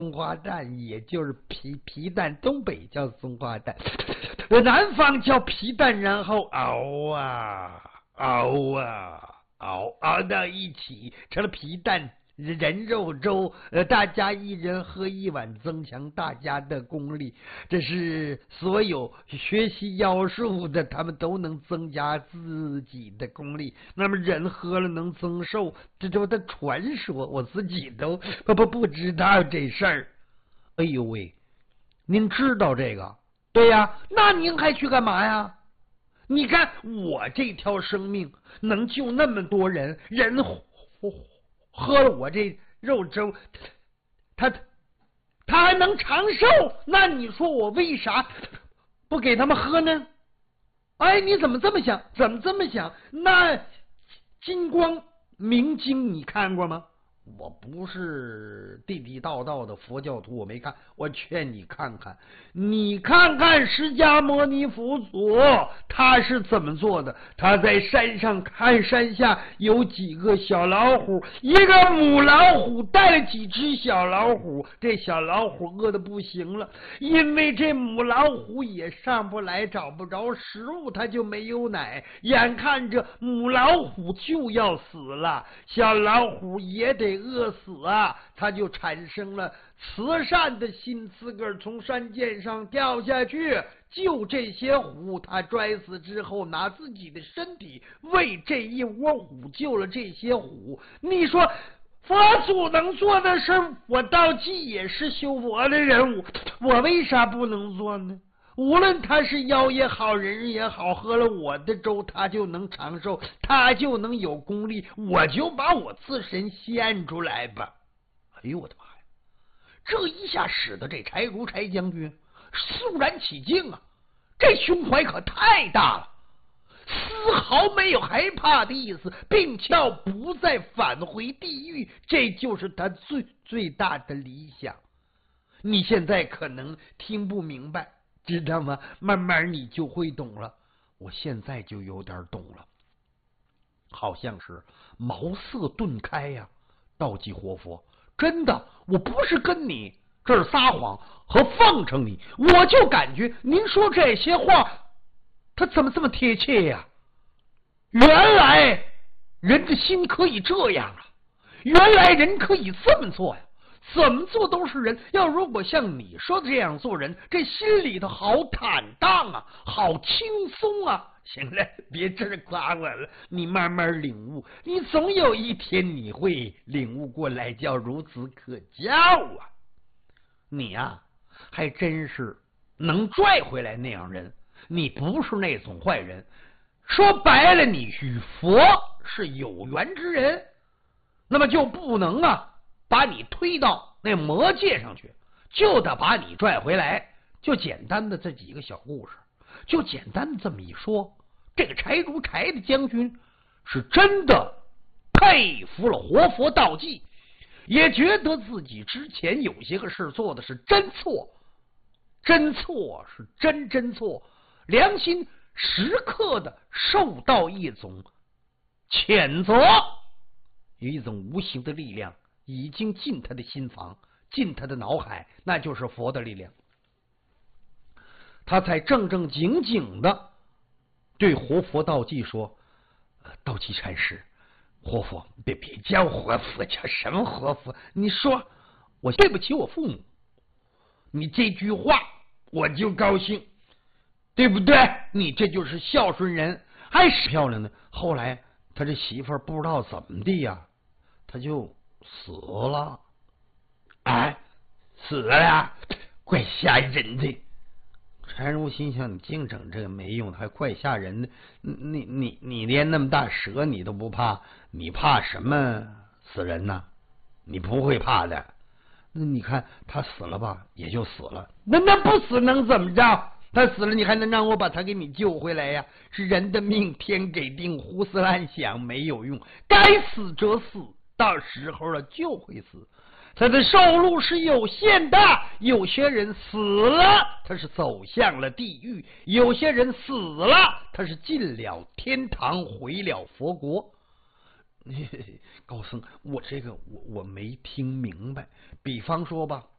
松花蛋，也就是皮蛋，东北叫松花蛋，南方叫皮蛋，然后熬到一起，成了皮蛋人肉粥，大家一人喝一碗，增强大家的功力。这是所有学习妖术的，他们都能增加自己的功力。那么人喝了能增寿，这都的传说，我自己都不知道这事儿。哎呦喂，您知道这个？对呀，那您还去干嘛呀？你看我这条生命能救那么多人，人喝了我这肉粥，他还能长寿，那你说我为啥不给他们喝呢？哎，你怎么这么想？那金光明经你看过吗？我不是地地道道的佛教徒，我没看。我劝你看看，你看看释迦牟尼佛祖他是怎么做的。他在山上看山下有几个小老虎，一个母老虎带了几只小老虎，这小老虎饿得不行了，因为这母老虎也上不来，找不着食物，它就没有奶，眼看着母老虎就要死了，小老虎也得饿死啊，他就产生了慈善的心，自个儿从山涧上掉下去救这些虎。他摔死之后，拿自己的身体为这一窝虎救了这些虎。你说佛祖能做的事，我道济也是修佛的人物，我为啥不能做呢？无论他是妖也好，人也好，喝了我的粥，他就能长寿，他就能有功力，我就把我自身献出来吧。哎呦我的妈呀！这一下使得这柴如柴将军肃然起敬啊，这胸怀可太大了，丝毫没有害怕的意思，并且不再返回地狱，这就是他最大的理想。你现在可能听不明白，知道吗？慢慢你就会懂了。我现在就有点懂了，好像是茅塞顿开呀，道济活佛，真的，我不是跟你这儿撒谎和奉承你，我就感觉您说这些话，他怎么这么贴切呀？原来人的心可以这样啊，原来人可以这么做呀。怎么做都是人，要如果像你说的这样做人，这心里头好坦荡啊，好轻松啊。行了，别这儿夸我了，你慢慢领悟，你总有一天你会领悟过来，叫孺子可教啊。你呀，还真是能拽回来那样人，你不是那种坏人。说白了，你与佛是有缘之人，那么就不能把你推到那魔界上去，就得把你拽回来。就简单的这几个小故事，就简单的这么一说，这个柴如柴的将军是真的佩服了活佛道济，也觉得自己之前有些个事做的是真错，真错是真错，良心时刻的受到一种谴责，有一种无形的力量已经进他的心房，进他的脑海，那就是佛的力量。他才正正经经的对活佛道济说：道济禅师，活佛，别叫活佛，叫什么活佛？你说我对不起我父母，你这句话我就高兴，对不对？你这就是孝顺人，还是漂亮的。后来他这媳妇儿不知道怎么的呀，他就死了。哎，死了，怪吓人的。柴如心想，你净整这个没用的，还怪吓人的。你连那么大蛇你都不怕，你怕什么死人呢？你不会怕的。那你看他死了吧，也就死了。那不死能怎么着？他死了，你还能让我把他给你救回来呀？是人的命，天给定，胡思乱想没有用，该死者死，到时候了就会死。他的寿路是有限的，有些人死了他是走向了地狱，有些人死了他是进了天堂，回了佛国。高僧，我这个我没听明白。比方说吧，